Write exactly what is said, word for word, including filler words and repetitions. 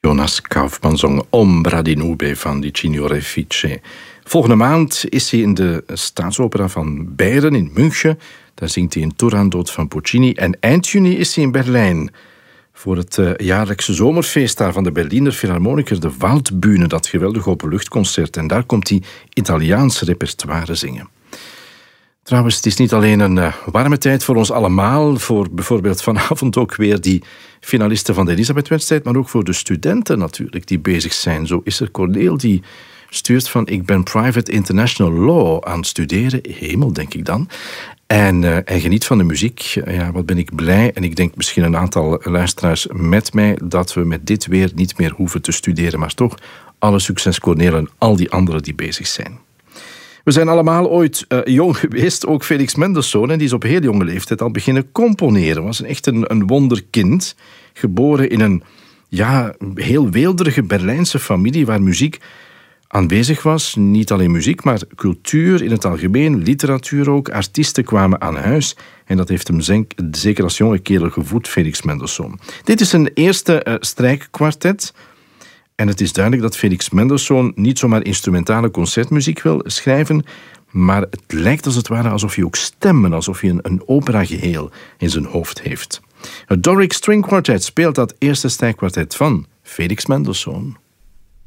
Jonas Kaufmann zong Ombra di Nube van Di Signore Fice. Volgende maand is hij in de Staatsopera van Beieren in München. Daar zingt hij een Turandot van Puccini. En eind juni is hij in Berlijn voor het uh, jaarlijkse zomerfeest daar van de Berliner Philharmoniker, de Waldbühne, dat geweldig openluchtconcert. En daar komt hij Italiaans repertoire zingen. Trouwens, het is niet alleen een uh, warme tijd voor ons allemaal, voor bijvoorbeeld vanavond ook weer die finalisten van de Elisabeth-wedstrijd, maar ook voor de studenten natuurlijk die bezig zijn. Zo is er Corneel die stuurt van: ik ben Private International Law aan het studeren. Hemel, denk ik dan. En uh, hij geniet van de muziek. Ja, wat ben ik blij. En ik denk misschien een aantal luisteraars met mij dat we met dit weer niet meer hoeven te studeren. Maar toch, alle succes Corneel en al die anderen die bezig zijn. We zijn allemaal ooit uh, jong geweest, ook Felix Mendelssohn. En die is op heel jonge leeftijd al beginnen componeren. Was echt een, een wonderkind. Geboren in een ja, heel weelderige Berlijnse familie waar muziek aanwezig was. Niet alleen muziek, maar cultuur in het algemeen, literatuur ook. Artiesten kwamen aan huis. En dat heeft hem zenk, zeker als jonge kerel gevoed, Felix Mendelssohn. Dit is zijn eerste uh, strijkkwartet. En het is duidelijk dat Felix Mendelssohn niet zomaar instrumentale concertmuziek wil schrijven, maar het lijkt als het ware alsof hij ook stemmen, alsof hij een, een operageheel in zijn hoofd heeft. Het Doric String Quartet speelt dat eerste strijkkwartet van Felix Mendelssohn.